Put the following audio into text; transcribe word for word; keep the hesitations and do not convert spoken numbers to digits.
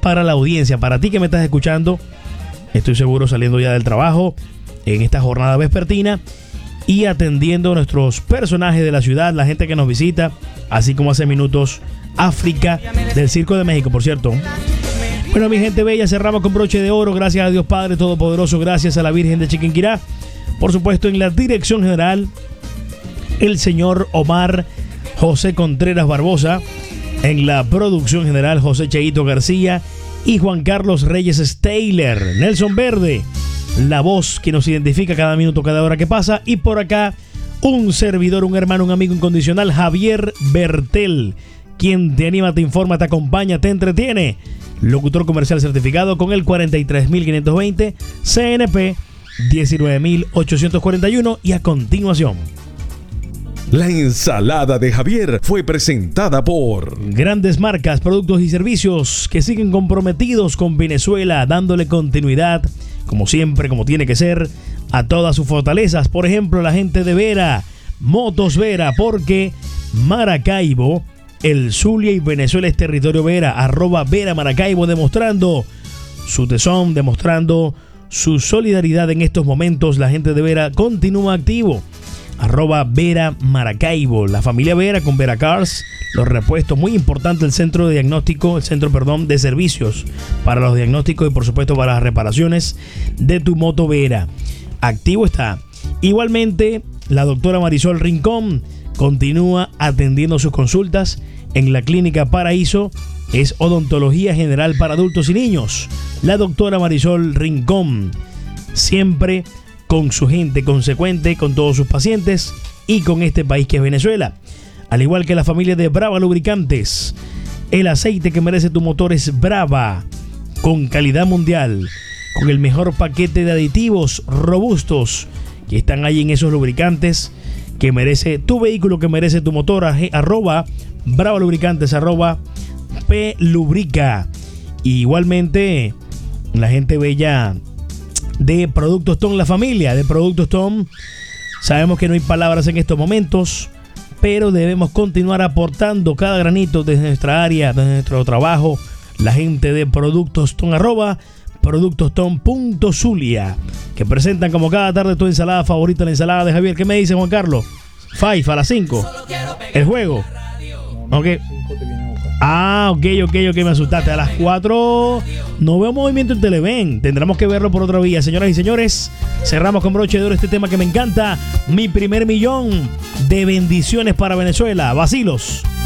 para la audiencia, para ti que me estás escuchando, estoy seguro saliendo ya del trabajo en esta jornada vespertina y atendiendo a nuestros personajes de la ciudad, la gente que nos visita, así como hace minutos África del Circo de México, por cierto. Bueno, mi gente bella, cerramos con broche de oro. Gracias a Dios Padre Todopoderoso, gracias a la Virgen de Chiquinquirá. Por supuesto, en la dirección general, el señor Omar José Contreras Barbosa. En la producción general, José Cheito García y Juan Carlos Reyes Steyler. Nelson Verde, la voz que nos identifica cada minuto, cada hora que pasa. Y por acá, un servidor, un hermano, un amigo incondicional, Javier Bertel, quien te anima, te informa, te acompaña, te entretiene. Locutor comercial certificado con el cuarenta y tres mil quinientos veinte, C N P diecinueve mil ochocientos cuarenta y uno. Y a continuación, la ensalada de Javier fue presentada por Grandes Marcas, productos y servicios que siguen comprometidos con Venezuela, dándole continuidad, como siempre, como tiene que ser, a todas sus fortalezas. Por ejemplo, la gente de Vera, Motos Vera, porque Maracaibo, el Zulia y Venezuela es territorio Vera. Arroba Vera Maracaibo, demostrando su tesón, demostrando su solidaridad en estos momentos. La gente de Vera continúa activo. Arroba Vera Maracaibo. La familia Vera con Vera Cars, los repuestos, muy importante el centro de diagnóstico, el centro, perdón, de servicios para los diagnósticos y por supuesto para las reparaciones de tu moto Vera. Activo está. Igualmente, la doctora Marisol Rincón continúa atendiendo sus consultas en la Clínica Paraíso. Es odontología general para adultos y niños. La doctora Marisol Rincón, siempre con su gente, consecuente con todos sus pacientes y con este país que es Venezuela. Al igual que la familia de Brava Lubricantes, el aceite que merece tu motor es Brava, con calidad mundial, con el mejor paquete de aditivos robustos que están ahí en esos lubricantes que merece tu vehículo, que merece tu motor. Arroba Brava Lubricantes, arroba P Lubrica. Y igualmente la gente bella de Productos Tom, la familia de Productos Tom. Sabemos que no hay palabras en estos momentos, pero debemos continuar aportando cada granito desde nuestra área, desde nuestro trabajo. La gente de Productos Tom, arroba productos tom punto zulia, que presentan como cada tarde tu ensalada favorita, la ensalada de Javier. ¿Qué me dice Juan Carlos? Five a las cinco. El juego. Ok. Ah, ok, ok, ok, me asustaste. A las cuatro no veo movimiento en Televen. Tendremos que verlo por otra vía. Señoras y señores, cerramos con broche de oro este tema que me encanta. Mi primer millón de bendiciones para Venezuela. Vacilos.